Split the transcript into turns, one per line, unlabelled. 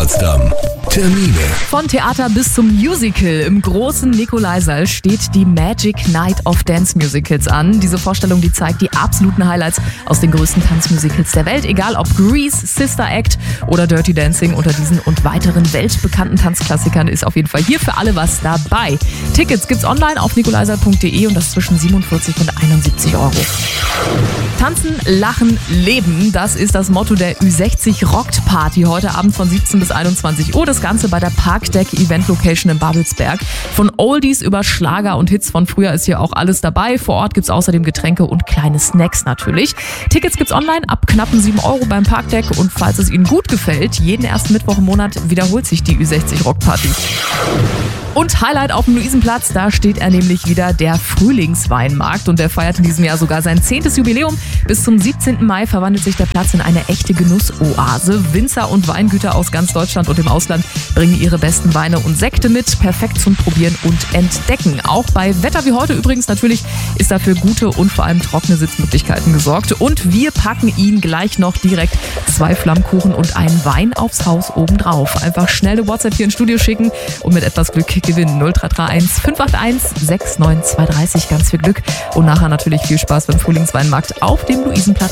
Potsdam. Termine.
Von Theater bis zum Musical. Im großen Nikolaisaal steht die Magic Night of Dance Musicals an. Diese Vorstellung, die zeigt die absoluten Highlights aus den größten Tanzmusicals der Welt. Egal ob Grease, Sister Act oder Dirty Dancing. Unter diesen und weiteren weltbekannten Tanzklassikern ist auf jeden Fall hier für alle was dabei. Tickets gibt's online auf nikolaisaal.de und das zwischen 47 und 71 Euro. Tanzen, Lachen, Leben, das ist das Motto der Ü60 Rockt Party heute Abend von 17 bis 21 Uhr. Das Ganze bei der Parkdeck Event Location in Babelsberg. Von Oldies über Schlager und Hits von früher ist hier auch alles dabei. Vor Ort gibt's außerdem Getränke und kleine Snacks natürlich. Tickets gibt's online ab knappen 7 Euro beim Parkdeck und falls es Ihnen gut gefällt, jeden ersten Mittwoch im Monat wiederholt sich die Ü60 Rockt Party. Und Highlight auf dem Luisenplatz, da steht er nämlich wieder, der Frühlingsweinmarkt. Und der feiert in diesem Jahr sogar sein 10. Jubiläum. Bis zum 17. Mai verwandelt sich der Platz in eine echte Genussoase. Winzer und Weingüter aus ganz Deutschland und dem Ausland bringen ihre besten Weine und Sekte mit. Perfekt zum Probieren und Entdecken. Auch bei Wetter wie heute übrigens natürlich ist dafür gute und vor allem trockene Sitzmöglichkeiten gesorgt. Und wir packen Ihnen gleich noch direkt 2 Flammkuchen und einen Wein aufs Haus obendrauf. Einfach schnell eine WhatsApp hier ins Studio schicken und mit etwas Glück gewinnen. 0331 581 69230. Ganz viel Glück und nachher natürlich viel Spaß beim Frühlingsweinmarkt auf dem Luisenplatz.